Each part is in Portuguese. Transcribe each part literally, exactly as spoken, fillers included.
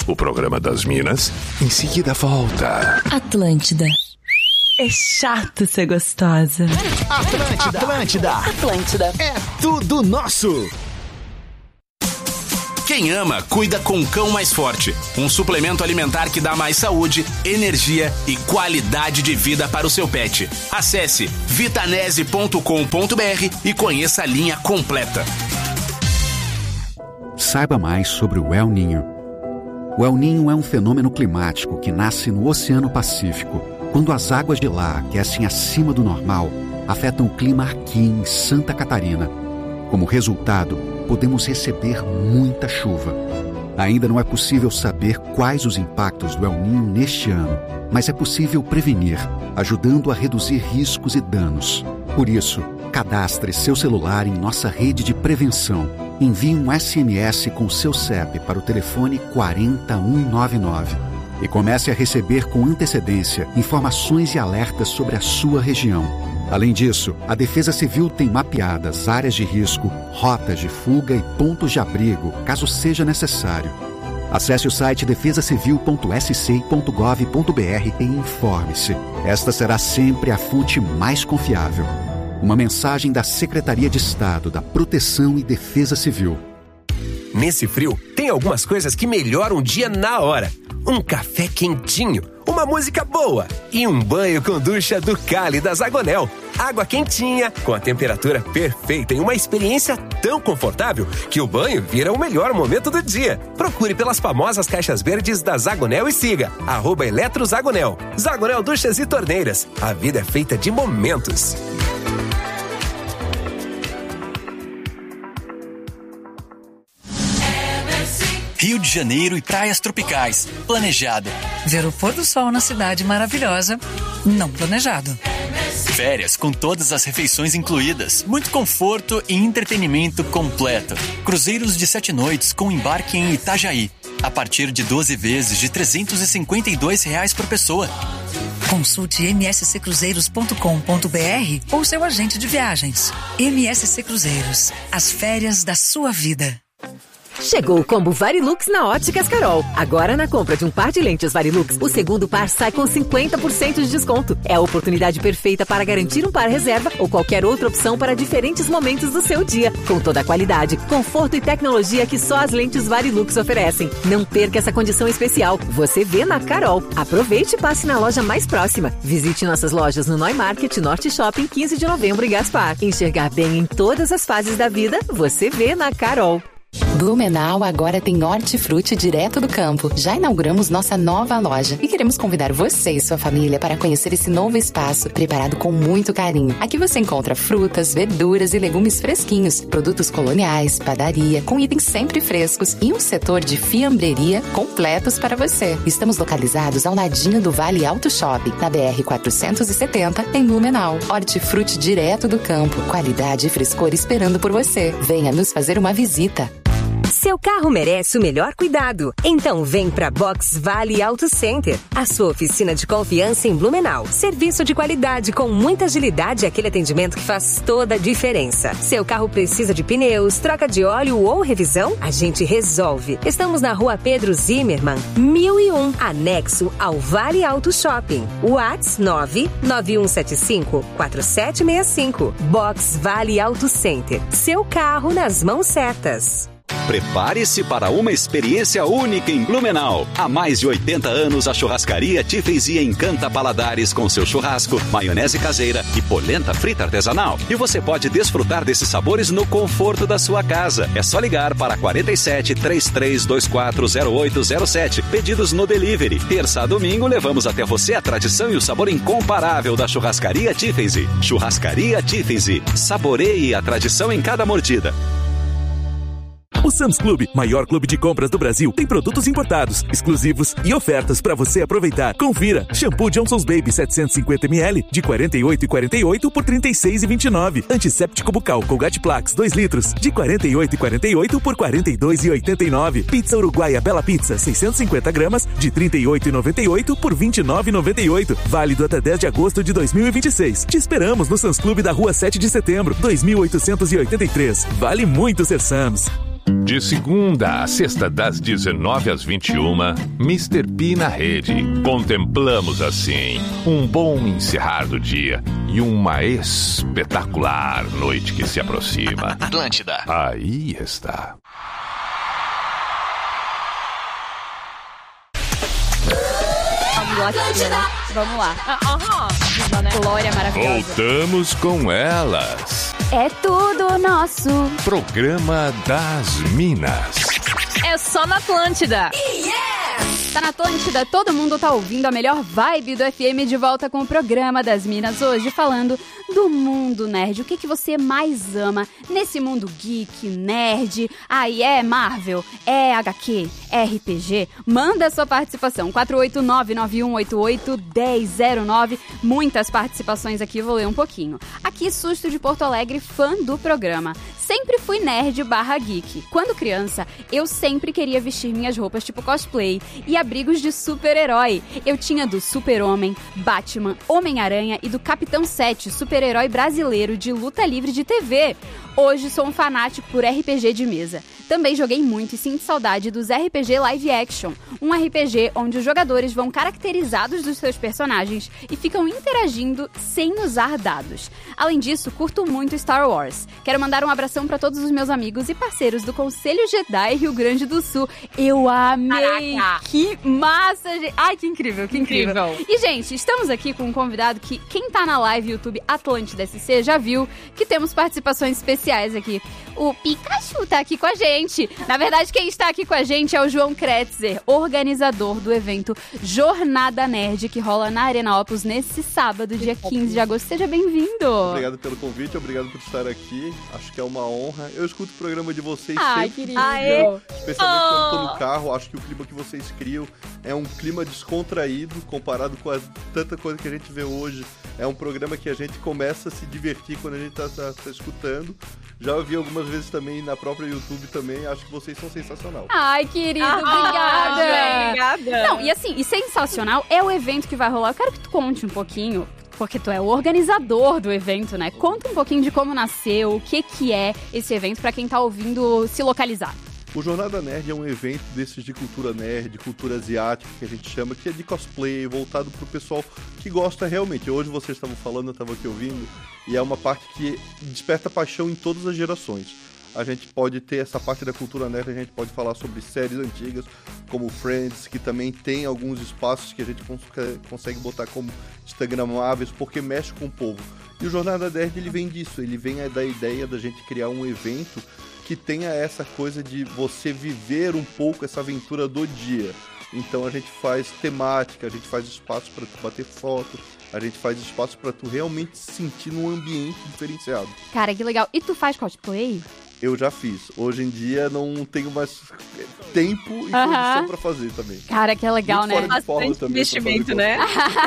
o programa das Minas, em seguida volta. Atlântida. É chato ser gostosa. Atlântida. Atlântida. Atlântida. É tudo nosso. Quem ama, cuida com Cão Mais Forte. Um suplemento alimentar que dá mais saúde, energia e qualidade de vida para o seu pet. Acesse vitanese ponto com ponto b r e conheça a linha completa. Saiba mais sobre o El Niño. O El Niño é um fenômeno climático que nasce no Oceano Pacífico, quando as águas de lá aquecem acima do normal, afetam o clima aqui em Santa Catarina. Como resultado, podemos receber muita chuva. Ainda não é possível saber quais os impactos do El Niño neste ano, mas é possível prevenir, ajudando a reduzir riscos e danos. Por isso, cadastre seu celular em nossa rede de prevenção. Envie um S M S com seu C E P para o telefone quatro zero um nove nove e comece a receber com antecedência informações e alertas sobre a sua região. Além disso, a Defesa Civil tem mapeadas áreas de risco, rotas de fuga e pontos de abrigo, caso seja necessário. Acesse o site defesa civil ponto s c ponto gov ponto b r e informe-se. Esta será sempre a fonte mais confiável. Uma mensagem da Secretaria de Estado da Proteção e Defesa Civil. Nesse frio, tem algumas coisas que melhoram o dia na hora. Um café quentinho, uma música boa e um banho com ducha do Cali da Zagonel. Água quentinha, com a temperatura perfeita e uma experiência tão confortável que o banho vira o melhor momento do dia. Procure pelas famosas caixas verdes da Zagonel e siga arroba Eletrozagonel. Zagonel Duchas e Torneiras. A vida é feita de momentos. Rio de Janeiro e praias tropicais. Planejado. Ver o pôr do sol na cidade maravilhosa. Não planejado. Férias com todas as refeições incluídas. Muito conforto e entretenimento completo. Cruzeiros de sete noites com embarque em Itajaí. A partir de doze vezes de trezentos e cinquenta e dois reais por pessoa. Consulte m s c cruzeiros ponto com ponto b r ou seu agente de viagens. M S C Cruzeiros. As férias da sua vida. Chegou o combo Varilux na Óticas Carol. Agora, na compra de um par de lentes Varilux, o segundo par sai com cinquenta por cento de desconto. É a oportunidade perfeita para garantir um par reserva ou qualquer outra opção para diferentes momentos do seu dia. Com toda a qualidade, conforto e tecnologia que só as lentes Varilux oferecem. Não perca essa condição especial. Você vê na Carol. Aproveite e passe na loja mais próxima. Visite nossas lojas no Neumarket, Norte Shopping, quinze de novembro e Gaspar. Enxergar bem em todas as fases da vida, você vê na Carol. Blumenau agora tem hortifruti direto do campo. Já inauguramos nossa nova loja e queremos convidar você e sua família para conhecer esse novo espaço preparado com muito carinho. Aqui você encontra frutas, verduras e legumes fresquinhos, produtos coloniais, padaria, com itens sempre frescos e um setor de fiambreria completos para você. Estamos localizados ao ladinho do Vale Auto Shopping, na B R quatrocentos e setenta, em Blumenau. Hortifruti direto do campo, qualidade e frescor esperando por você. Venha nos fazer uma visita. Seu carro merece o melhor cuidado. Então vem pra Box Vale Auto Center, a sua oficina de confiança em Blumenau. Serviço de qualidade com muita agilidade e aquele atendimento que faz toda a diferença. Seu carro precisa de pneus, troca de óleo ou revisão? A gente resolve. Estamos na rua Pedro Zimmermann, mil e um, anexo ao Vale Auto Shopping. WhatsApp nove nove um sete cinco quatro sete seis cinco. Box Vale Auto Center. Seu carro nas mãos certas. Prepare-se para uma experiência única em Blumenau. Há mais de oitenta anos, a churrascaria Tiffenzy encanta paladares com seu churrasco, maionese caseira e polenta frita artesanal. E você pode desfrutar desses sabores no conforto da sua casa. É só ligar para quarenta e sete, trinta e três, vinte e quatro, zero oito zero sete. Pedidos no delivery. Terça a domingo, levamos até você a tradição e o sabor incomparável da churrascaria Tiffenzy. Churrascaria Tiffenzy. Saboreie a tradição em cada mordida. O Sam's Club, maior clube de compras do Brasil, tem produtos importados, exclusivos e ofertas para você aproveitar. Confira. Shampoo Johnson's Baby setecentos e cinquenta mililitros de quarenta e oito reais e quarenta e oito centavos por trinta e seis reais e vinte e nove centavos. Antisséptico bucal Colgate Plax dois litros de quarenta e oito reais e quarenta e oito centavos por quarenta e dois reais e oitenta e nove centavos. Pizza Uruguaia Bela Pizza seiscentos e cinquenta gramas de trinta e oito reais e noventa e oito centavos por vinte e nove reais e noventa e oito centavos. Válido até dez de agosto de dois mil e vinte e seis. Te esperamos no Sam's Club da Rua sete de setembro, dois mil oitocentos e oitenta e três. Vale muito ser Sam's. De segunda a sexta, das dezenove às vinte e uma, mister P na rede. Contemplamos assim um bom encerrar do dia e uma espetacular noite que se aproxima. Atlântida. Aí está. Vamos lá. Uhum. Glória maravilhosa. Voltamos com elas. É tudo nosso. Programa das Minas. É só na Atlântida. Yeah! Tá na Atlântida, todo mundo tá ouvindo a melhor vibe do F M de volta com o Programa das Minas. Hoje falando do mundo nerd. O que, que você mais ama nesse mundo geek, nerd? Aí é Marvel, é H Q, é R P G? Manda a sua participação. quatro oito nove, nove um oito oito, um zero zero nove. Muitas participações aqui, vou ler um pouquinho. Aqui, Susto de Porto Alegre, fã do programa. Sempre fui nerd barra geek. Quando criança, eu sempre queria vestir minhas roupas tipo cosplay e abrigos de super-herói. Eu tinha do Super-Homem, Batman, Homem-Aranha e do Capitão sete, super-herói brasileiro de luta livre de T V. Hoje sou um fanático por R P G de mesa. Também joguei muito e sinto saudade dos R P G Live Action, um R P G onde os jogadores vão caracterizados dos seus personagens e ficam interagindo sem usar dados. Além disso, curto muito Star Wars. Quero mandar um abração para todos os meus amigos e parceiros do Conselho Jedi Rio Grande do Sul. Eu amei! Caraca. Que massa! Gente. Ai, que incrível, que incrível. incrível. E, gente, estamos aqui com um convidado que quem tá na live YouTube Atlântida S C já viu que temos participações especiais aqui. O Pikachu tá aqui com a gente. Na verdade, quem está aqui com a gente é o João Kretzer, organizador do evento Jornada Nerd, que rola na Arena Opus nesse sábado, dia quinze de agosto. Seja bem-vindo. Obrigado pelo convite, obrigado por estar aqui. Acho que é uma honra. Eu escuto o programa de vocês Ai, sempre. Querido. Aê. Especialmente oh. quando tô no carro. Acho que o clima que vocês criam é um clima descontraído comparado com a tanta coisa que a gente vê hoje. É um programa que a gente começa a se divertir quando a gente tá, tá, tá escutando. Já ouvi algumas vezes também na própria YouTube também. Acho que vocês são sensacional. Ai, querido, ah, obrigada. Obrigada. Não, e assim, e sensacional é o evento que vai rolar. Eu quero que tu conte um pouquinho, porque tu é o organizador do evento, né? Conta um pouquinho de como nasceu, o que que é esse evento pra quem tá ouvindo se localizar. O Jornada Nerd é um evento desses de cultura nerd, cultura asiática, que a gente chama, que é de cosplay, voltado pro pessoal que gosta realmente. Hoje vocês estavam falando, eu estava aqui ouvindo, e é uma parte que desperta paixão em todas as gerações. A gente pode ter essa parte da cultura nerd, a gente pode falar sobre séries antigas, como Friends, que também tem alguns espaços que a gente consegue botar como instagramáveis, porque mexe com o povo. E o Jornada Nerd, ele vem disso, ele vem da ideia da gente criar um evento que tenha essa coisa de você viver um pouco essa aventura do dia. Então a gente faz temática, a gente faz espaço para tu bater foto, a gente faz espaço para tu realmente se sentir num ambiente diferenciado. Cara, que legal. E tu faz cosplay? Eu já fiz. Hoje em dia não tenho mais tempo e uh-huh. condição pra fazer também. Cara, que legal, muito né? Fora de forma Bastante também, investimento, né?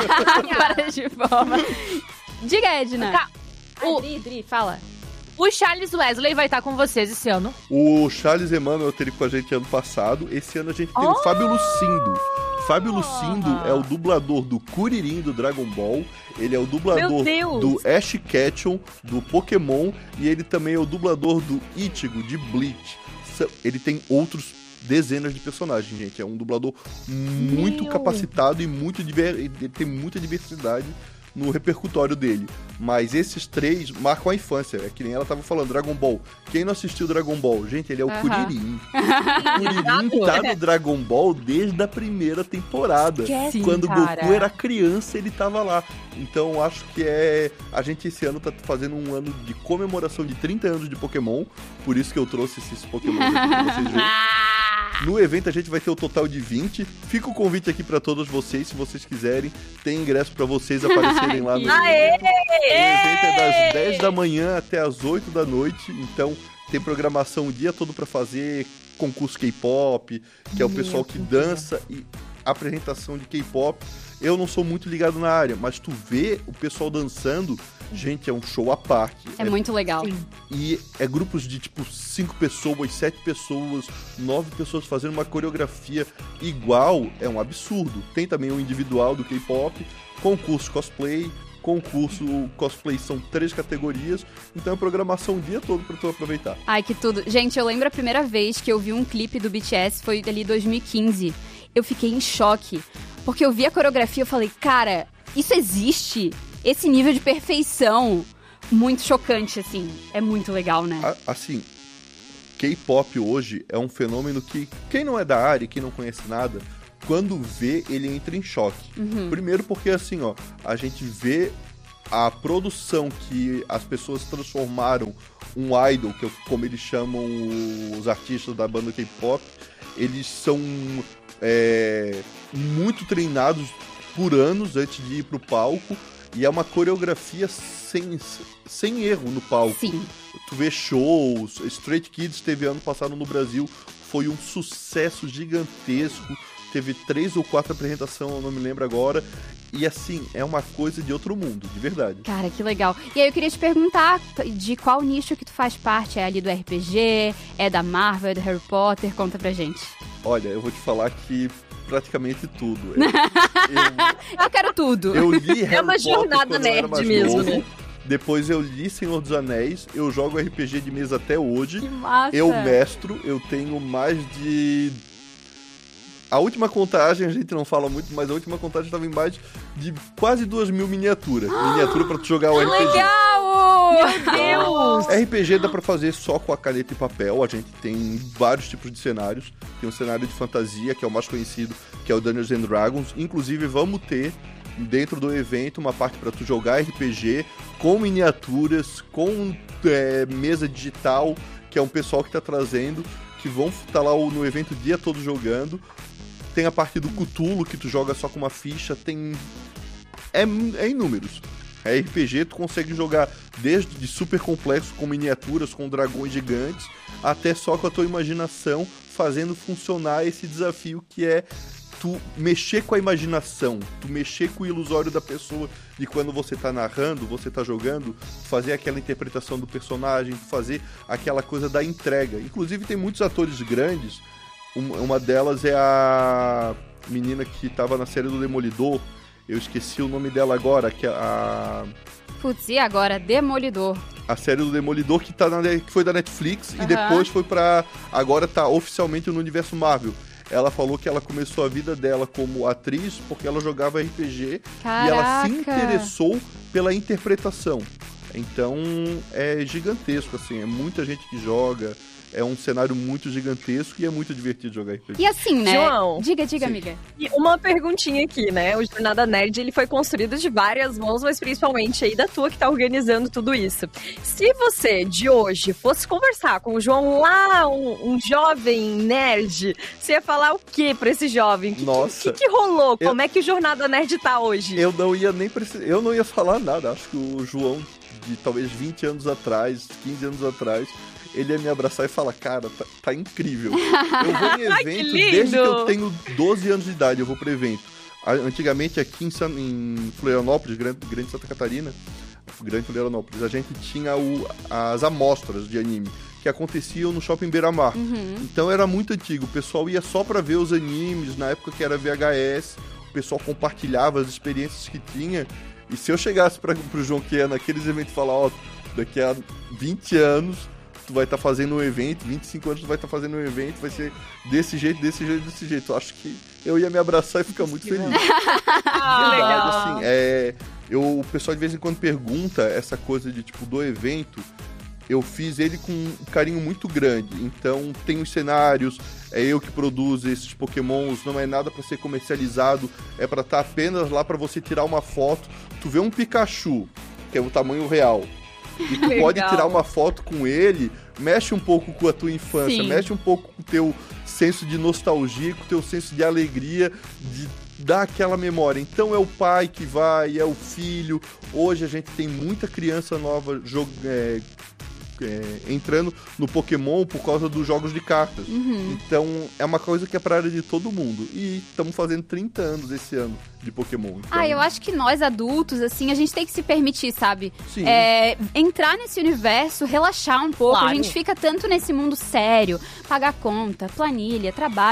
Fora de forma. Diga, Edna. Tá. O... Dri, Dri, fala. O Charles Wesley vai estar com vocês esse ano. O Charles Emanuel teve com a gente ano passado. Esse ano a gente tem oh! o Fábio Lucindo. Fábio Lucindo é o dublador do Kuririn do Dragon Ball. Ele é o dublador do Ash Ketchum, do Pokémon. E ele também é o dublador do Ichigo, de Bleach. Ele tem outros dezenas de personagens, gente. É um dublador muito Meu. capacitado e muito diver... ele tem muita diversidade no repercutório dele. Mas esses três marcam a infância. É que nem ela tava falando, Dragon Ball. Quem não assistiu Dragon Ball? Gente, ele é o uh-huh. Kuririn. O Kuririn tá no Dragon Ball desde a primeira temporada. Sim, Quando o cara. Goku era criança, ele tava lá. Então, acho que é... A gente esse ano tá fazendo um ano de comemoração de trinta anos de Pokémon. Por isso que eu trouxe esses Pokémon aqui pra vocês verem. No evento a gente vai ter o total de vinte. Fica o convite aqui pra todos vocês, se vocês quiserem. Tem ingresso pra vocês aparecerem lá no Aê! evento. O evento é das dez da manhã até as oito da noite. Então tem programação o dia todo pra fazer. Concurso K-pop, que é o pessoal que dança, e apresentação de K-pop. Eu não sou muito ligado na área, mas tu vê o pessoal dançando, gente, é um show à parte. É, é muito legal. Sim. E é grupos de tipo cinco pessoas, sete pessoas, nove pessoas fazendo uma coreografia igual, é um absurdo. Tem também o individual do K-pop, concurso cosplay, concurso, o cosplay são três categorias, então é programação o dia todo pra tu aproveitar. Ai, que tudo. Gente, eu lembro a primeira vez que eu vi um clipe do B T S, foi ali dois mil e quinze. Eu fiquei em choque, porque eu vi a coreografia e falei, cara, isso existe? Esse nível de perfeição, muito chocante, assim. É muito legal, né? A, assim, K-pop hoje é um fenômeno que quem não é da área, quem não conhece nada, quando vê, ele entra em choque. Uhum. Primeiro porque, assim, ó, a gente vê a produção que as pessoas transformaram um idol, que é como eles chamam os artistas da banda K-pop, eles são é, muito treinados por anos antes de ir pro palco, e é uma coreografia sem, sem erro no palco. Sim. Tu vê shows, Straight Kids teve ano passado no Brasil, foi um sucesso gigantesco, teve três ou quatro apresentações, eu não me lembro agora, e assim, é uma coisa de outro mundo, de verdade. Cara, que legal. E aí eu queria te perguntar de qual nicho que tu faz parte, é ali do R P G, é da Marvel, é do Harry Potter, conta pra gente. Olha, eu vou te falar que praticamente tudo. Eu, eu quero tudo. Eu li Harry É uma Potter jornada nerd mesmo, novo, né? Depois eu li Senhor dos Anéis, eu jogo R P G de mesa até hoje. Que massa. Eu mestro, eu tenho mais de... A última contagem, a gente não fala muito, mas a última contagem estava em mais de quase duas mil miniaturas. Miniatura pra tu jogar o R P G. Legal! Meu Deus! R P G dá pra fazer só com a caneta e papel. A gente tem vários tipos de cenários. Tem um cenário de fantasia, que é o mais conhecido, que é o Dungeons and Dragons. Inclusive, vamos ter dentro do evento uma parte pra tu jogar R P G com miniaturas, com é, mesa digital, que é um pessoal que tá trazendo, que vão estar lá no evento o dia todo jogando. Tem a parte do Cthulhu, que tu joga só com uma ficha, tem... É, é inúmeros. A R P G tu consegue jogar desde de super complexo, com miniaturas, com dragões gigantes, até só com a tua imaginação, fazendo funcionar esse desafio que é tu mexer com a imaginação, tu mexer com o ilusório da pessoa, de quando você tá narrando, você tá jogando, fazer aquela interpretação do personagem, fazer aquela coisa da entrega. Inclusive tem muitos atores grandes. Uma delas é a menina que tava na série do Demolidor. Eu esqueci o nome dela agora, que é a... Putz, e agora? Demolidor. A série do Demolidor que, tá na, que foi da Netflix, uhum. E depois foi pra... Agora tá oficialmente no universo Marvel. Ela falou que ela começou a vida dela como atriz porque ela jogava R P G. Caraca. E ela se interessou pela interpretação. Então é gigantesco, assim, é muita gente que joga... É um cenário muito gigantesco e é muito divertido jogar R P G. E assim, né? João, diga, diga, sim. amiga. E uma perguntinha aqui, né? O Jornada Nerd, ele foi construído de várias mãos, mas principalmente aí da tua que tá organizando tudo isso. Se você, de hoje, fosse conversar com o João lá, um, um jovem nerd, você ia falar o quê pra esse jovem? Que, Nossa. O que, que rolou? Eu... Como é que o Jornada Nerd tá hoje? Eu não ia nem precisar... Eu não ia falar nada. Acho que o João, de talvez vinte anos atrás, quinze anos atrás... Ele ia me abraçar e falar, cara, tá, tá incrível. Eu vou em evento desde que eu tenho doze anos de idade, eu vou pro evento. Antigamente, aqui em, San, em Florianópolis, grande, grande Santa Catarina, grande Florianópolis, a gente tinha o, as amostras de anime, que aconteciam no Shopping Beira-Mar. Uhum. Então era muito antigo, o pessoal ia só pra ver os animes, na época que era V H S, o pessoal compartilhava as experiências que tinha, e se eu chegasse pra, pro João que é naqueles eventos e falar, ó, daqui a vinte anos... tu vai estar tá fazendo um evento, vinte e cinco anos tu vai estar tá fazendo um evento, vai ser desse jeito, desse jeito, desse jeito. Eu acho que eu ia me abraçar e ficar muito feliz. Ah, legal. Assim, é, eu, o pessoal de vez em quando pergunta essa coisa de tipo do evento, eu fiz ele com um carinho muito grande. Então tem os cenários, é eu que produzo esses pokémons, não é nada para ser comercializado, é para estar tá apenas lá para você tirar uma foto. Tu vê um Pikachu, que é o tamanho real, e tu Legal. pode tirar uma foto com ele, mexe um pouco com a tua infância, Sim. mexe um pouco com o teu senso de nostalgia, com o teu senso de alegria, de dar aquela memória. Então é o pai que vai, é o filho. Hoje a gente tem muita criança nova jog... é... É... entrando no Pokémon por causa dos jogos de cartas. Uhum. Então é uma coisa que é pra área de todo mundo. E estamos fazendo trinta anos esse ano de Pokémon. Então... Ah, eu acho que nós adultos, assim, a gente tem que se permitir, sabe? Sim. É, entrar nesse universo, relaxar um pouco. Claro. A gente fica tanto nesse mundo sério, pagar conta, planilha, trabalho.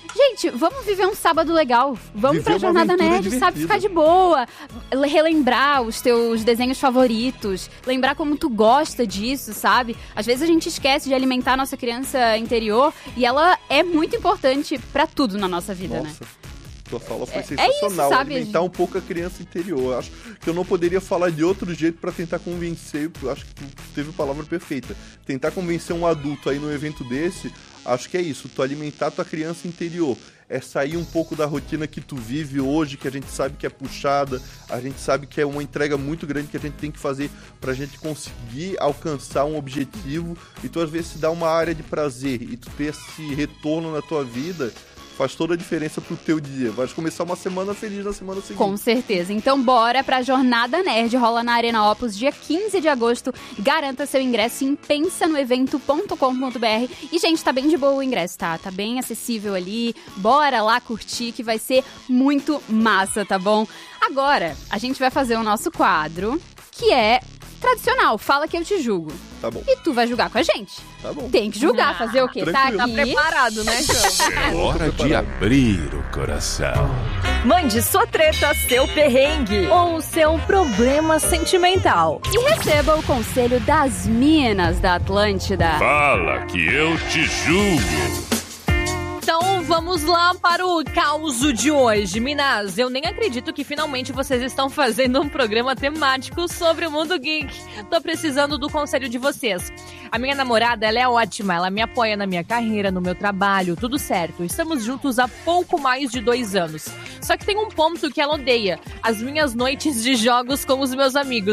Gente, vamos viver um sábado legal. Vamos Viver pra uma Jornada aventura Nerd, divertida. sabe? Ficar de boa. Relembrar os teus desenhos favoritos. Lembrar como tu gosta disso, sabe? Às vezes a gente esquece de alimentar a nossa criança interior e ela é muito importante pra tudo na nossa vida, Nossa. né? Tua fala foi É- é sensacional, isso, sabe? alimentar um pouco a criança interior. Eu acho que eu não poderia falar de outro jeito pra tentar convencer, eu acho que tu teve a palavra perfeita. Tentar convencer um adulto aí num evento desse, acho que é isso, tu alimentar tua criança interior. É sair um pouco da rotina que tu vive hoje, que a gente sabe que é puxada, a gente sabe que é uma entrega muito grande que a gente tem que fazer pra gente conseguir alcançar um objetivo, e tu às vezes se dá uma área de prazer, e tu ter esse retorno na tua vida, faz toda a diferença pro teu dia. Vai começar uma semana feliz na semana seguinte. Com certeza. Então bora pra Jornada Nerd. Rola na Arena Opus dia quinze de agosto. Garanta seu ingresso em pensa no evento ponto com ponto b r. E, gente, tá bem de boa o ingresso, tá? Tá bem acessível ali. Bora lá curtir que vai ser muito massa, tá bom? Agora, a gente vai fazer o nosso quadro, que é tradicional. Fala que eu te julgo. Tá bom. E tu vai julgar com a gente. Tá bom. Tem que julgar, fazer o quê? Tá tranquilo. aqui. Tá preparado, né, João? É hora de abrir o coração. Mande sua treta, seu perrengue ou seu problema sentimental. E receba o conselho das minas da Atlântida. Fala que eu te julgo. Então vamos lá para o caos de hoje. Minas, eu nem acredito que finalmente vocês estão fazendo um programa temático sobre o mundo geek. Tô precisando do conselho de vocês. A minha namorada, ela é ótima, ela me apoia na minha carreira, no meu trabalho, tudo certo. Estamos juntos há pouco mais de dois anos. Só que tem um ponto que ela odeia: as minhas noites de jogos com os meus amigos.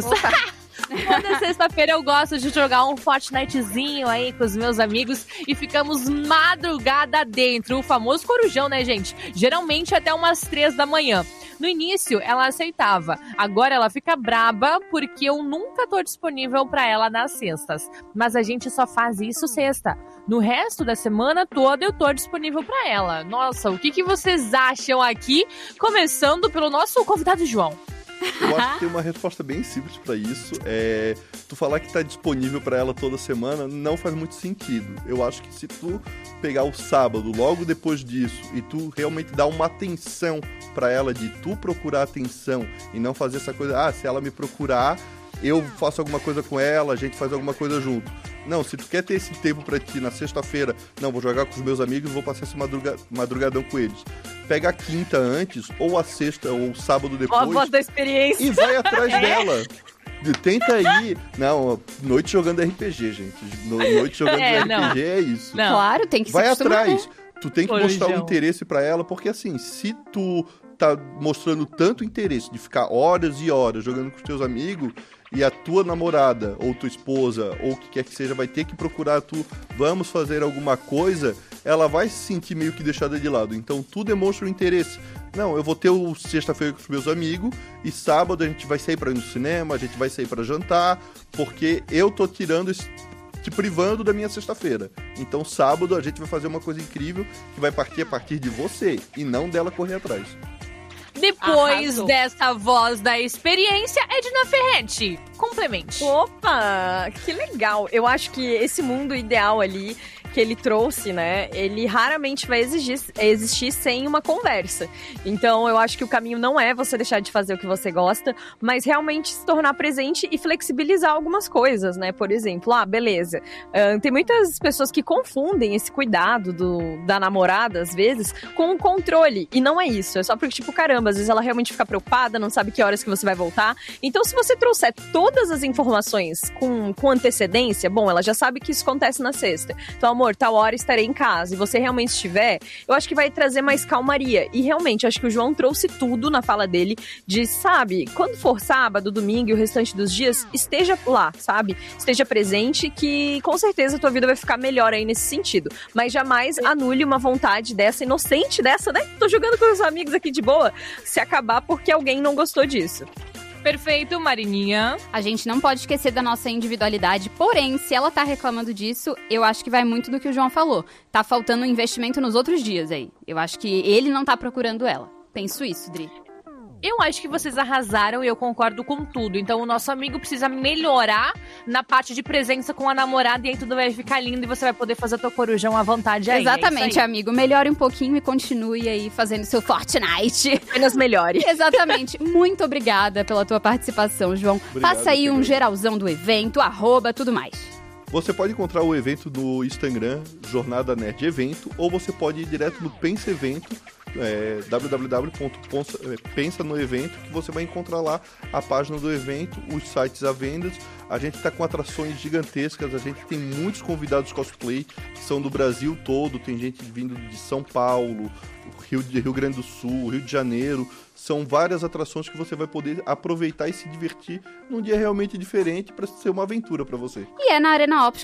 Toda sexta-feira eu gosto de jogar um Fortnitezinho aí com os meus amigos e ficamos madrugada dentro, o famoso corujão, né, gente? Geralmente até umas três da manhã. No início, ela aceitava. Agora ela fica braba porque eu nunca tô disponível pra ela nas sextas. Mas a gente só faz isso sexta. No resto da semana toda eu tô disponível pra ela. Nossa, o que, que vocês acham aqui? Começando pelo nosso convidado João. Eu acho que tem uma resposta bem simples pra isso. É, tu falar que tá disponível pra ela toda semana não faz muito sentido. Eu acho que se tu pegar o sábado, logo depois disso, e tu realmente dar uma atenção pra ela, de tu procurar atenção e não fazer essa coisa, ah, se ela me procurar, eu faço alguma coisa com ela, a gente faz alguma coisa junto. Não, se tu quer ter esse tempo pra ti na sexta-feira, não, vou jogar com os meus amigos, vou passar esse madruga, madrugadão com eles. Pega a quinta antes, ou a sexta, ou o sábado depois. Ó, a voz da experiência. E vai atrás dela. Tenta ir. Não, noite jogando R P G, gente. Noite jogando É, R P G não. é isso. Não. Claro, tem que Vai se acostumar, atrás. né? Tu tem que Corujão. mostrar um interesse pra ela, porque assim, se tu tá mostrando tanto interesse de ficar horas e horas jogando com os teus amigos, e a tua namorada, ou tua esposa, ou o que quer que seja, vai ter que procurar tu, vamos fazer alguma coisa, ela vai se sentir meio que deixada de lado. Então tu demonstra o interesse. Não, eu vou ter o sexta-feira com os meus amigos, e sábado a gente vai sair pra ir no cinema, a gente vai sair pra jantar, porque eu tô tirando esse, te privando da minha sexta-feira. Então sábado a gente vai fazer uma coisa incrível, que vai partir a partir de você, e não dela correr atrás. Depois Arrasou. dessa voz da experiência, Edna Ferretti, complemente. Opa, que legal. Eu acho que esse mundo ideal ali que ele trouxe, né, ele raramente vai exigir, existir sem uma conversa. Então, eu acho que o caminho não é você deixar de fazer o que você gosta, mas realmente se tornar presente e flexibilizar algumas coisas, né? Por exemplo, ah, beleza. Uh, tem muitas pessoas que confundem esse cuidado do, da namorada, às vezes, com o controle. E não é isso. É só porque, tipo, caramba, às vezes ela realmente fica preocupada, não sabe que horas que você vai voltar. Então, se você trouxer todas as informações com, com antecedência, bom, ela já sabe que isso acontece na sexta. Então, amor, tal hora estarei em casa, e você realmente estiver, eu acho que vai trazer mais calmaria. E realmente, acho que o João trouxe tudo na fala dele, de, sabe, quando for sábado, domingo e o restante dos dias, esteja lá, sabe? Esteja presente, que com certeza a tua vida vai ficar melhor aí nesse sentido. Mas jamais anule uma vontade dessa, inocente dessa, né? Tô jogando com os amigos aqui de boa, se acabar porque alguém não gostou disso. Perfeito, Marininha. A gente não pode esquecer da nossa individualidade, porém, se ela tá reclamando disso, eu acho que vai muito do que o João falou. Tá faltando um investimento nos outros dias aí. Eu acho que ele não tá procurando ela. Penso isso, Dri. Eu acho que vocês arrasaram e eu concordo com tudo. Então o nosso amigo precisa melhorar na parte de presença com a namorada e aí tudo vai ficar lindo e você vai poder fazer o teu corujão à vontade aí. Exatamente, é aí. amigo. Melhore um pouquinho e continue aí fazendo seu Fortnite. Apenas melhore. Exatamente. Muito obrigada pela tua participação, João. Obrigado, Faça aí um querido. geralzão do evento, arroba, tudo mais. Você pode encontrar o evento no Instagram, Jornada Nerd Evento, ou você pode ir direto no Pensa Evento, é, w w w ponto pensa no evento, que você vai encontrar lá a página do evento, os sites à venda. A gente está com atrações gigantescas, a gente tem muitos convidados cosplay que são do Brasil todo, tem gente vindo de São Paulo, Rio, de Rio Grande do Sul, Rio de Janeiro. São várias atrações que você vai poder aproveitar e se divertir num dia realmente diferente para ser uma aventura para você. E é na Arena Optics